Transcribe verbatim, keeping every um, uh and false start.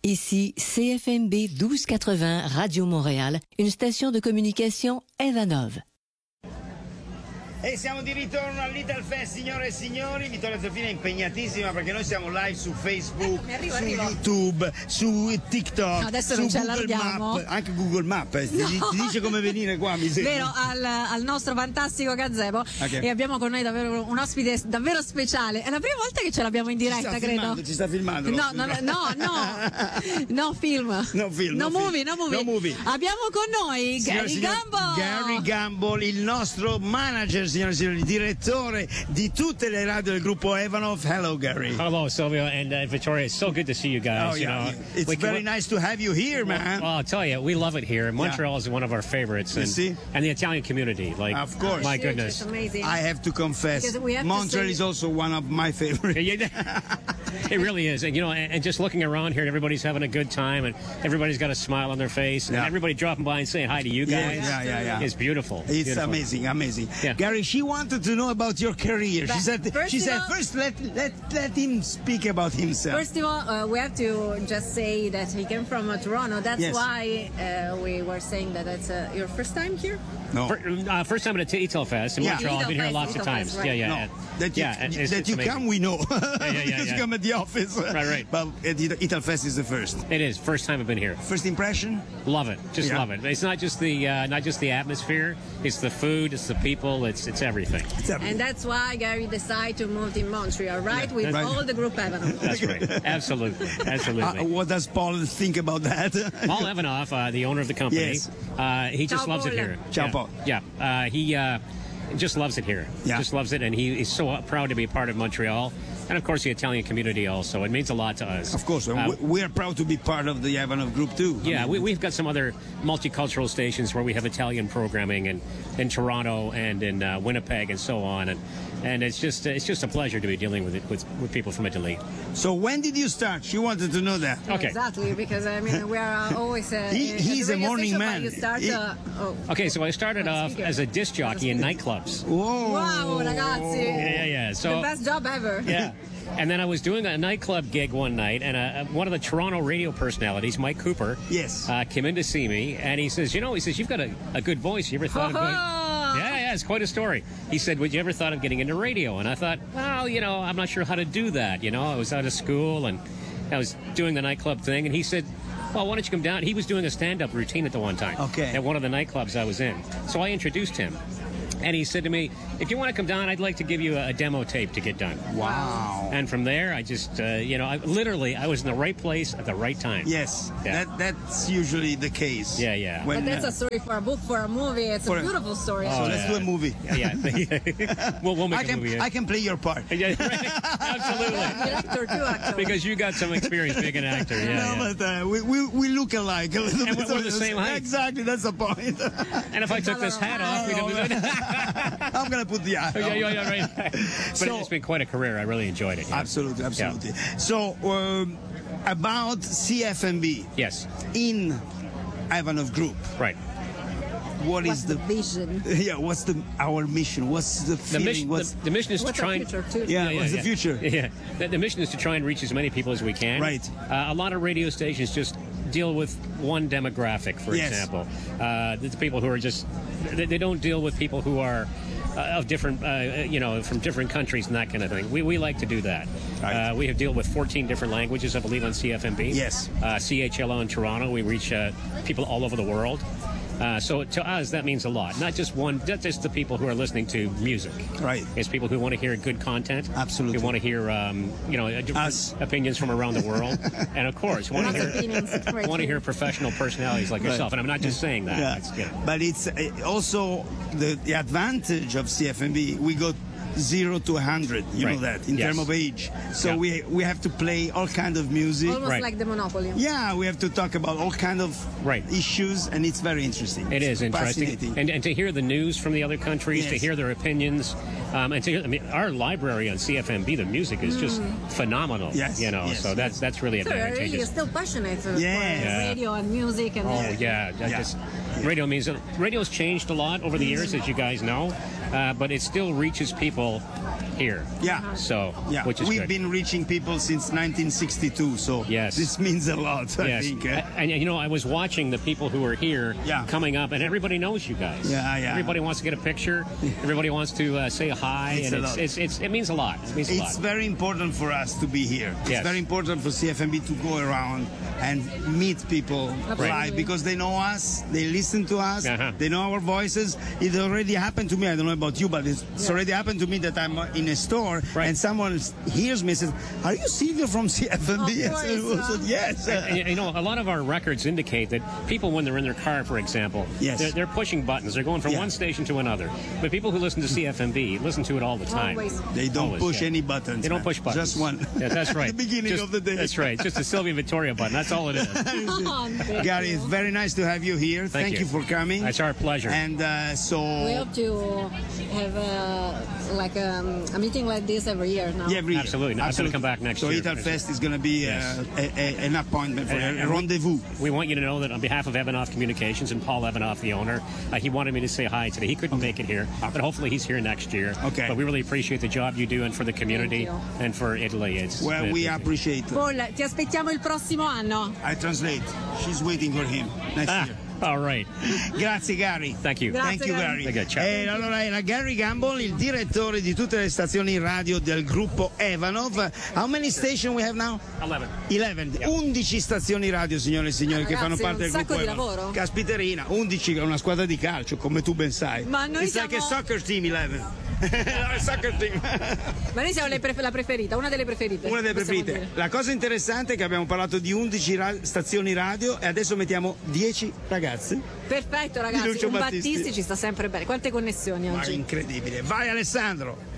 Ici C F M B douze quatre-vingts Radio Montréal, une station de communication Evanov. E siamo di ritorno all'Ital Fest, signore e signori. Vittoria Zoffina è impegnatissima perché noi siamo live su Facebook, Eh, arrivo, su arrivo. YouTube, su TikTok, No, adesso su non ci Google allarghiamo. Map, anche Google Map eh, ti, ti dice come venire qua, mi sembra. Vero, al, al nostro fantastico gazebo. Ok. E abbiamo con noi davvero un ospite davvero speciale. È la prima volta che ce l'abbiamo in diretta, ci sta credo. filmando, ci sta filmando. No, no, no, no, no film. No film, No no movie, film. no movie. No movie. Abbiamo con noi Signore e Gary signori, Gamble. Gary Gamble, il nostro manager, signore e signori, direttore di tutte le radio del gruppo Evanov. Hello, Gary. Hello, Silvio and uh, Victoria. It's so good to see you guys. Oh, you yeah. know, It's We- very we- nice to have you here, man. Well, I'll tell you, we love it here. Montreal is one of our favorites, You and, see? and the Italian community. Like, Of course. my Huge, goodness. It's amazing. I have to confess, Because we have to Montreal say- is also one of my favorites. It really is, and you know, and, and just looking around here, and everybody's having a good time, and everybody's got a smile on their face, and Yeah. everybody dropping by and saying hi to you Yeah, guys. yeah, yeah, yeah. It's beautiful. It's Beautiful. amazing, amazing. Yeah. Gary, she wanted to know about your career. She But said, first she of said, all- first let let let him speak about himself. First of all, uh, we have to just say that he came from uh, Toronto. That's Yes. why uh, we were saying that it's uh, your first time here. no, Fir- uh, first time at a Ital Fest in Yeah. Montreal. I've been here Ital lots Fest, of Ital times. Fest, right. Yeah, yeah, no. and- That you, yeah, and it's- that it's you amazing. come, we know. yeah, yeah, because you yeah. come at the office. Right, right. But at Ital Ital Fest is the first. It is first time I've been here. First impression? Love it, just Yeah. love it. It's not just the uh, not just the atmosphere. It's the food. It's the people. It's it's everything. It's everything. And that's why Gary decided to move to Montreal, right? Yeah, With right. all the group Evan. That's right. Absolutely, absolutely. Uh, what does Paul think about that? Paul Evanoff, uh, the owner of the company, Yes. uh, he just Ciao, loves it Paul. here. Ciao, yeah. Paul. Yeah, uh, he uh, just loves it here. Yeah. Just loves it, and he is so proud to be a part of Montreal, and of course the Italian community also. It means a lot to us. Of course, and Uh, we- we are proud to be part of the Ivanov group too. I Yeah, mean, we, we've got some other multicultural stations where we have Italian programming, and in Toronto and in uh, Winnipeg and so on, and and it's just it's just a pleasure to be dealing with it with, with people from Italy. So when did you start? She wanted to know that. Okay. Exactly, because I mean we are uh, always. Uh, He- in- at he's the a radio morning station, man. But you start. He- Uh, oh. Okay, so I started On the off speaker. as a disc jockey in nightclubs. Whoa! Wow, ragazzi! Yeah, yeah, yeah. So The best job ever. yeah. And then I was doing a nightclub gig one night, and uh, one of the Toronto radio personalities, Mike Cooper, Yes. uh, came in to see me, and he says, you know, he says, you've got a, a good voice. You ever thought of going? Oh. Yeah, yeah, it's quite a story. He said, would you ever thought of getting into radio? And I thought, well, you know, I'm not sure how to do that. You know, I was out of school, and I was doing the nightclub thing, and he said, well, why don't you come down? He was doing a stand-up routine at the one time. Okay. At one of the nightclubs I was in. So I introduced him. And he said to me, if you want to come down, I'd like to give you a, a demo tape to get done. Wow. And from there, I just, uh, you know, I, literally, I was in the right place at the right time. Yes, Yeah. that that's usually the case. Yeah, yeah. When, But that's uh, a story for a book, for a movie. It's For a a- beautiful story. so Oh, let's yeah. do a movie. Yeah, yeah. we'll, we'll make I a can movie. I can play your part. Yeah, right. Absolutely. Director too, actually. Because you got some experience being an actor. Yeah, no, yeah. but uh, we, we we look alike a little And bit. we're- we're the same height. Exactly, that's the point. And if I took this hat off, we'd have been... I'm gonna put the eye. yeah, yeah, yeah, right. But So- it's been quite a career. I really enjoyed it. yeah. Absolutely, absolutely. So um, about C F M B Yes, in Ivanov Group, right. what What's is the the vision? yeah? What's the our mission? What's the The feeling? mission, what's the, the mission is What's to try the and... future too? yeah, what's the future? Yeah, the, the mission is to try and reach as many people as we can. Right. Uh, a lot of radio stations just deal with one demographic, for Yes. example. Uh, the people who are just... They, they don't deal with people who are uh, of different, uh, you know, from different countries and that kind of thing. We, we like to do that. Right. Uh, we have deal with fourteen different languages, I believe, on C F M B. Yes. Uh, C H L O in Toronto, we reach uh, people all over the world. Uh, so to us, that means a lot. Not just one, not just the people who are listening to music. Right. It's people who want to hear good content. Absolutely. Who want to hear, um, you know, uh, different Us. opinions from around the world. And of course, want to Lots of hear, opinions. Right. want to hear professional personalities like yourself. And I'm not just saying that. Yeah. It's, you know, But it's uh, also the, the advantage of C F M B. We go zero to one hundred, you know Right. that, in Yes. terms of age. So Yeah. we we have to play all kind of music. Almost Right. like the Monopoly. Yeah, we have to talk about all kind of Right. issues, and it's very interesting. It It's is interesting, fascinating. and, and to hear the news from the other countries, to Yes. hear their opinions, um, and to hear, I mean, our library on C F M B, the music is just phenomenal. Yes, you know, yes, so that's that's really So you're really advantageous. still passionate uh, Yeah. for Yeah. radio and music and Oh yeah, I Yeah. just radio means radio's changed a lot over the years, as you guys know. uh, but it still reaches people here. Yeah. So, Yeah, which is we've good. been reaching people since nineteen sixty-two, so Yes. this means a lot, I Yes, think. eh? and you know, I was watching the people who are here Yeah. coming up, and everybody knows you guys. Yeah, yeah. Everybody wants to get a picture. Everybody wants to uh, say hi, It's and a it's, lot. it's it's it means a lot. It means a It's lot. very important for us to be here. It's Yes. very important for C F M B to go around and meet people live because they know us, they listen to us, Uh-huh. they know our voices. It already happened to me. I don't know about you, but it's, it's already happened to me that I'm in a store Right. and someone hears me and says, "Are you Silvio from C F M B?" Of I said, course, "I said, yes. And, you know, a lot of our records indicate that people, when they're in their car, for example, Yes. they're, they're pushing buttons. They're going from Yeah. one station to another. But people who listen to C F M B listen to it all the time. Always. They don't Always, push yeah. any buttons. They don't man. push buttons. Just one. Yeah, that's right. At the beginning Just- of the day. That's right. Just a Sylvia Vittoria button. That's all it is. Gary, it's very nice to have you here. Thank Thank you. you for coming. It's our pleasure. And uh, so, We hope to have uh, like um, a meeting like this every year now. yeah, every year. Absolutely. No, I'm gonna come back next so year. So Italfest is going to be Yes. uh, a, a, an appointment for And- a, a and we- rendezvous. We want you to know that on behalf of Evanoff Communications and Paul Evanoff, the owner, uh, he wanted me to say hi today. He couldn't make it here, but hopefully he's here next year. Okay. But we really appreciate the job you do and for the community Thank you. and for Italy. It's Well, we it's- appreciate it. Paul, ti aspettiamo il prossimo anno. I translate. She's waiting for him next Ah, year. all right. Grazie Gary. Thank you. Grazie, Thank you Gary. Gary. Okay, ciao. E allora era Gary Gamble, il direttore di tutte le stazioni radio del gruppo Evanov. How many station we have now? eleven. eleven. undici stazioni radio, signore e signori, Ah, che fanno ragazzi, parte del un sacco gruppo di Evanov. lavoro. Caspiterina, undici che è una squadra di calcio, come tu ben sai. Ma noi It's siamo- like a soccer team eleven. A soccer team. Ma noi siamo le pref- la preferita, una delle preferite. Una delle possiamo preferite. dire. La cosa interessante è che abbiamo parlato di undici ra- stazioni radio e adesso mettiamo dieci ragazzi. Perfetto Di ragazzi, Lucio un Battisti. Battisti ci sta sempre bene. Quante connessioni Ma oggi? incredibile. Vai Alessandro.